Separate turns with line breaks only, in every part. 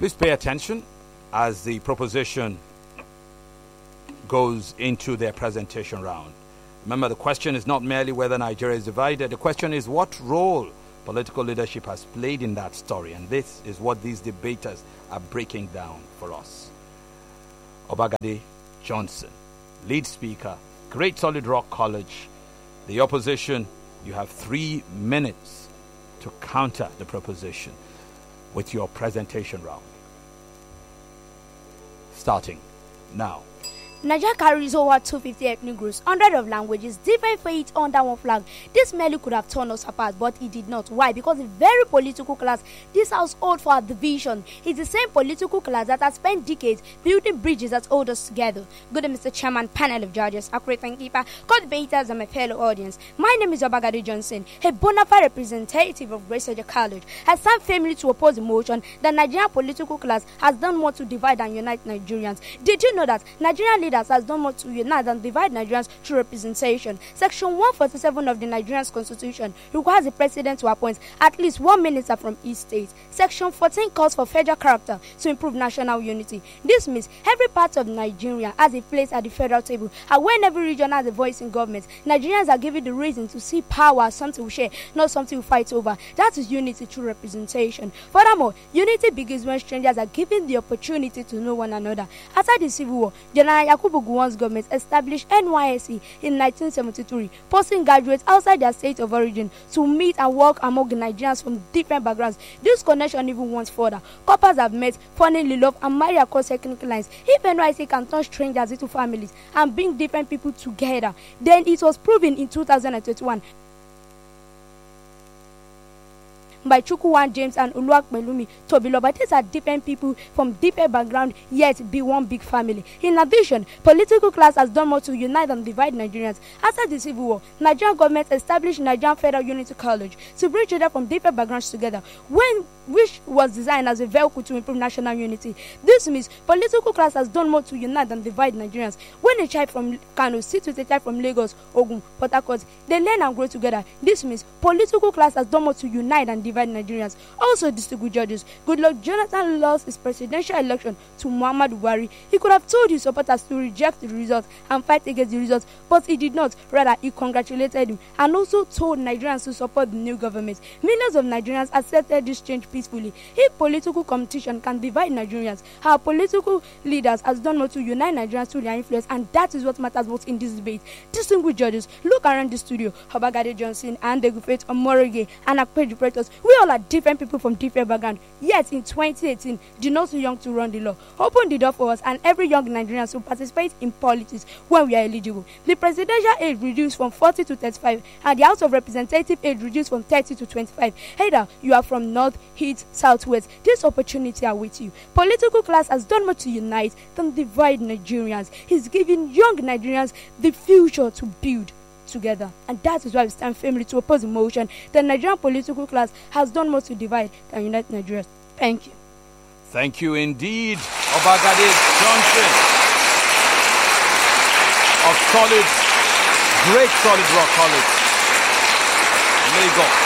Please pay attention as the proposition goes into their presentation round. Remember, the question is not merely whether Nigeria is divided. The question is what role political leadership has played in that story. And this is what these debaters are breaking down for us. Obagade Johnson, lead speaker, Great Solid Rock College. The opposition, you have 3 minutes to counter the proposition with your presentation round. Starting now.
Nigeria carries over 250 ethnic groups, 100 of languages, different faiths under one flag. This merely could have torn us apart, but it did not. Why? Because the very political class this household for our division is the same political class that has spent decades building bridges that hold us together. Good day, Mr. Chairman, panel of judges, accurate and keeper, co-debaters, and my fellow audience. My name is Obagade Johnson, a bona fide representative of Great Solid College. I stand firmly to oppose the motion that Nigerian political class has done more to divide and unite Nigerians. Did you know that Nigerian leaders has done more to unite and divide Nigerians through representation? Section 147 of the Nigerian Constitution requires the president to appoint at least one minister from each state. Section 14 calls for federal character to improve national unity. This means every part of Nigeria has a place at the federal table, and when every region has a voice in government, Nigerians are given the reason to see power as something we share, not something we fight over. That is unity through representation. Furthermore, unity begins when strangers are given the opportunity to know one another. After the Civil War, General Yakubu Gowon's government established NYSC in 1973, posting graduates outside their state of origin to meet and work among Nigerians from different backgrounds. This connection even went further. Couples have met, fallen in love, and married across ethnic lines. If NYSC can turn strangers into families and bring different people together, then it was proven in 2021 by Chukwuwan James and Oluwapelumi Tobiloba. These are different people from different backgrounds, yet be one big family. In addition, political class has done more to unite and divide Nigerians. After the Civil War, Nigerian government established Nigerian Federal Unity College to bring children from different backgrounds together, which was designed as a vehicle to improve national unity. This means political class has done more to unite and divide Nigerians. When a child from Kano sits with a child from Lagos, Ogun, Port Harcourt, they learn and grow together. This means political class has done more to unite and divide Nigerians. Also, distinguished judges, Goodluck Jonathan lost his presidential election to Muhammadu Buhari. He could have told his supporters to reject the result and fight against the result, but he did not. Rather, he congratulated him and also told Nigerians to support the new government. Millions of Nigerians accepted this change peacefully. If political competition can divide Nigerians, our political leaders has done more to unite Nigerians through their influence, and that is what matters most in this debate. Distinguished judges, look around the studio. Obagade Johnson and Degufet Omorege and Akpeju Pretos, we all are different people from different backgrounds. Yet in 2018, the not too young to run the law. Open the door for us and every young Nigerian to participate in politics when we are eligible. The presidential age reduced from 40 to 35, and the House of Representative age reduced from 30 to 25. Either you are from North, East, Southwest, this opportunity are with you. Political class has done more to unite than divide Nigerians. It's giving young Nigerians the future to build together, and that is why we stand firmly to oppose the motion. The Nigerian political class has done more to divide than unite Nigerians. Thank you.
Thank you indeed, Obagade Johnson of Great Solid Rock College, Lagos.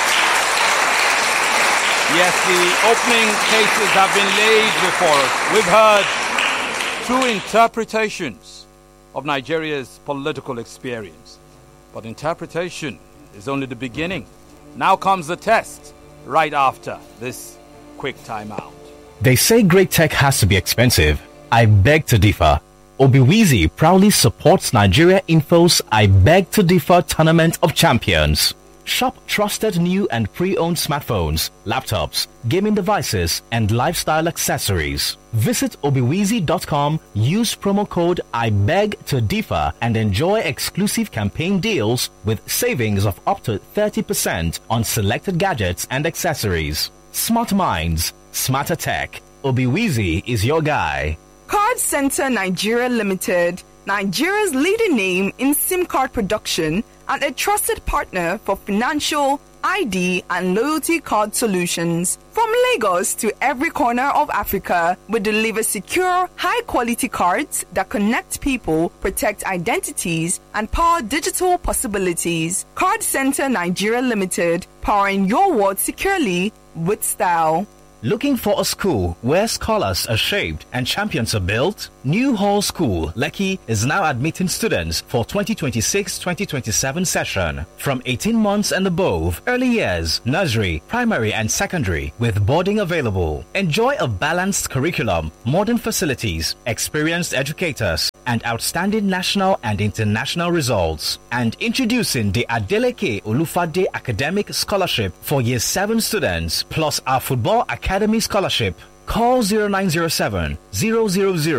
Yes, the opening cases have been laid before us. We've heard two interpretations of Nigeria's political experience. But interpretation is only the beginning. Now comes the test right after this quick timeout.
They say great tech has to be expensive. I beg to differ. Obiwizi proudly supports Nigeria Info's I Beg to Differ Tournament of Champions. Shop trusted new and pre-owned smartphones, laptops, gaming devices, and lifestyle accessories. Visit obiwizi.com, use promo code IBEGTODIFFER and enjoy exclusive campaign deals with savings of up to 30% on selected gadgets and accessories. Smart minds, smarter tech. Obiwizi is your guy.
Card Center Nigeria Limited, Nigeria's leading name in SIM card production and a trusted partner for financial, ID, and loyalty card solutions. From Lagos to every corner of Africa, we deliver secure, high-quality cards that connect people, protect identities, and power digital possibilities. Card Center Nigeria Limited, powering your world securely with style.
Looking for a school where scholars are shaped and champions are built? New Hall School, Lekki, is now admitting students for 2026-2027 session from 18 months and above, early years, nursery, primary and secondary, with boarding available. Enjoy a balanced curriculum, modern facilities, experienced educators, and outstanding national and international results. And introducing the Adeleke Olufade Academic Scholarship for Year 7 students, plus our Football Academy Scholarship. Call 0907 000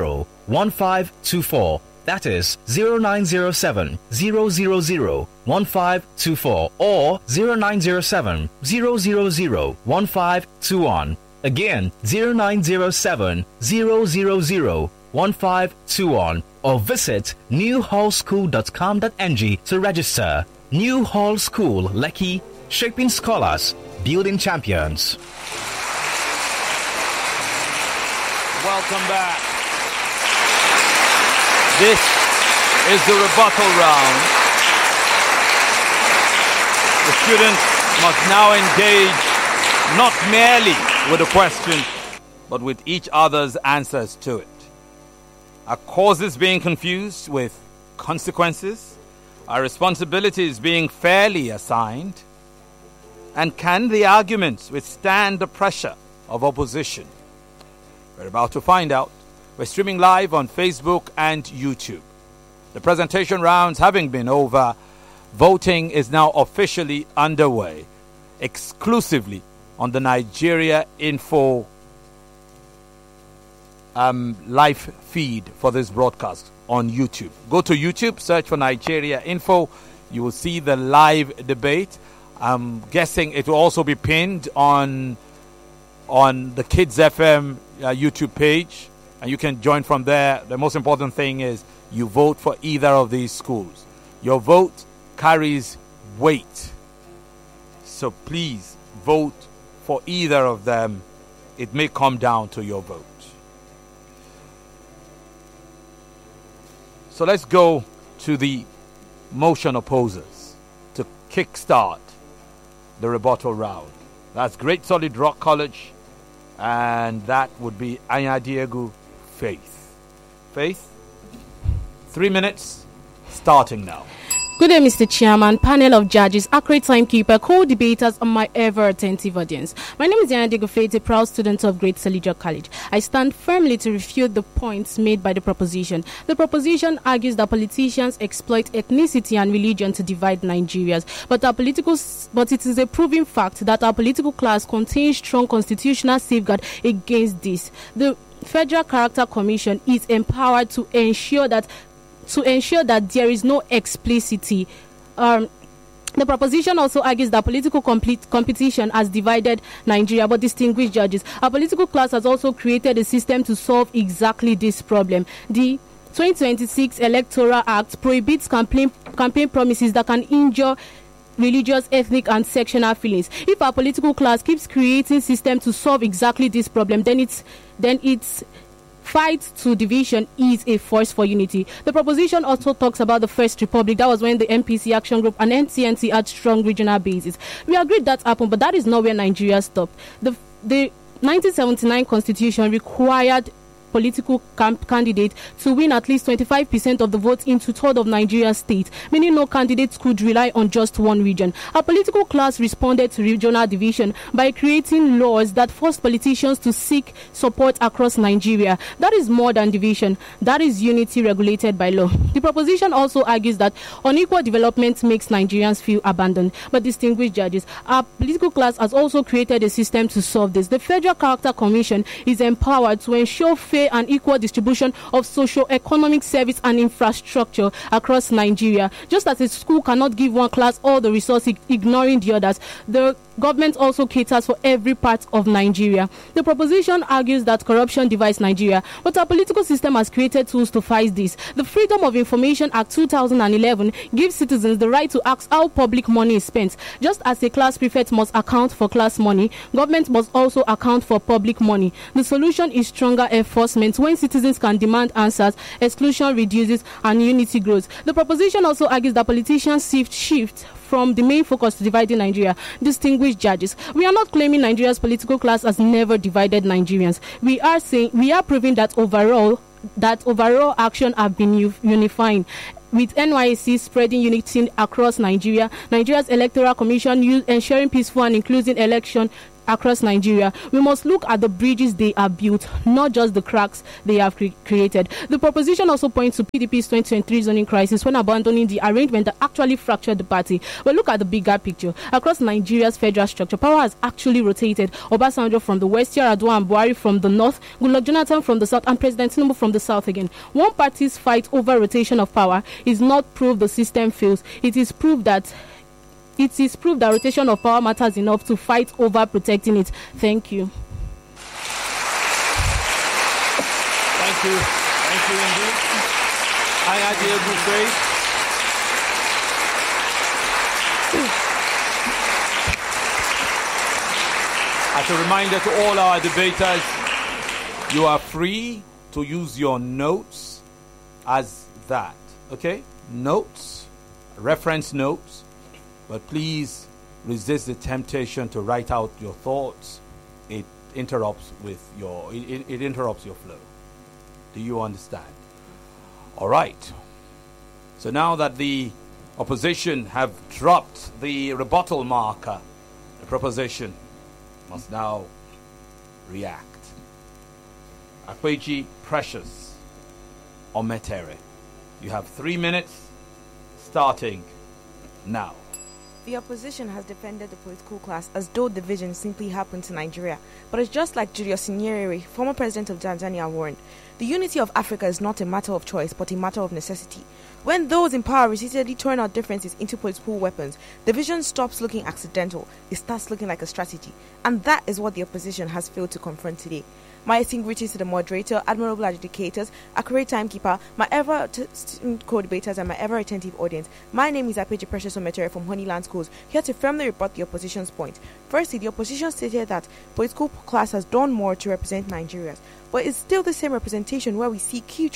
1524. That is 0907 000 1524 or 0907 000 1521. Again, 0907 000 1521 or visit newhallschool.com.ng to register. New Hall School, Lekki, shaping scholars, building champions.
Welcome back. This is the rebuttal round. The students must now engage not merely with a question, but with each other's answers to it. Are causes being confused with consequences? Are responsibilities being fairly assigned? And can the arguments withstand the pressure of opposition? We're about to find out. We're streaming live on Facebook and YouTube. The presentation rounds having been over, voting is now officially underway, exclusively on the Nigeria Info live feed for this broadcast on YouTube. Go to YouTube, search for Nigeria Info. You will see the live debate. I'm guessing it will also be pinned on the Kids FM YouTube page, and you can join from there. The most important thing is you vote for either of these schools. Your vote carries weight, so please vote for either of them. It may come down to your vote. So let's go to the motion opposers to kickstart the rebuttal round. That's Great Solid Rock College, and that would be Anyadiegu Faith. Faith, 3 minutes, starting now.
Good day, Mr. Chairman, panel of judges, accurate timekeeper, co-debaters, and my ever-attentive audience. My name is Anyadiegu Faith, a proud student of Great Solid Rock College. I stand firmly to refute the points made by the proposition. The proposition argues that politicians exploit ethnicity and religion to divide Nigerians, but it is a proven fact that our political class contains strong constitutional safeguard against this. The Federal Character Commission is empowered to ensure that there is no explicitity. The proposition also argues that political competition has divided Nigeria, but distinguished judges, our political class has also created a system to solve exactly this problem. The 2026 Electoral Act prohibits campaign promises that can injure religious, ethnic, and sectional feelings. If our political class keeps creating systems to solve exactly this problem, then it's fight to division is a force for unity. The proposition also talks about the First Republic. That was when the MPC Action Group and NCNC had strong regional bases. We agreed that happened, but that is not where Nigeria stopped. The 1979 Constitution required political candidate to win at least 25% of the votes in 2/3 of Nigeria's state, meaning no candidate could rely on just one region. Our political class responded to regional division by creating laws that forced politicians to seek support across Nigeria. That is more than division. That is unity regulated by law. The proposition also argues that unequal development makes Nigerians feel abandoned. But distinguished judges, our political class has also created a system to solve this. The Federal Character Commission is empowered to ensure fair and equal distribution of socio-economic service and infrastructure across Nigeria. Just as a school cannot give one class all the resources, ignoring the others, the government also caters for every part of Nigeria. The proposition argues that corruption divides Nigeria, but our political system has created tools to fight this. The Freedom of Information Act 2011 gives citizens the right to ask how public money is spent. Just as a class prefect must account for class money, government must also account for public money. The solution is stronger enforcement. When citizens can demand answers, exclusion reduces and unity grows. The proposition also argues that politicians shift from the main focus to dividing Nigeria. Distinguished judges, we are not claiming Nigeria's political class has never divided Nigerians. We are proving that overall action have been unifying, with NYSC spreading unity across Nigeria, Nigeria's Electoral Commission ensuring peaceful and inclusive election across Nigeria. We must look at the bridges they have built, not just the cracks they have created. The proposition also points to PDP's 2023 zoning crisis when abandoning the arrangement that actually fractured the party. But look at the bigger picture. Across Nigeria's federal structure, power has actually rotated. Obasanjo from the west, Yar'Adua and Buhari from the north, Goodluck Jonathan from the south, and President Tinubu from the south again. One party's fight over rotation of power is not proof the system fails. It is proof that rotation of power matters enough to fight over protecting it. Thank you.
Thank you. Thank you indeed. Ayadia Buffet. As a reminder to all our debaters, you are free to use your notes as that. Okay? Notes, reference notes. But please resist the temptation to write out your thoughts. It interrupts your flow. Do you understand? All right. So now that the opposition have dropped the rebuttal marker, the proposition must now react. Akpeji Precious Ometere, you have 3 minutes starting now.
The opposition has defended the political class as though division simply happened to Nigeria. But it's just like Julius Nyerere, former president of Tanzania, warned. The unity of Africa is not a matter of choice, but a matter of necessity. When those in power repeatedly turn out differences into political weapons, division stops looking accidental. It starts looking like a strategy. And that is what the opposition has failed to confront today. My esteemed greetings to the moderator, admirable adjudicators, accurate timekeeper, my co-debaters, and my ever-attentive audience. My name is Akpeji Precious Ometere from Honeyland Schools, here to firmly rebut the opposition's point. Firstly, the opposition stated that political class has done more to represent Nigerians, but it's still the same representation where we see key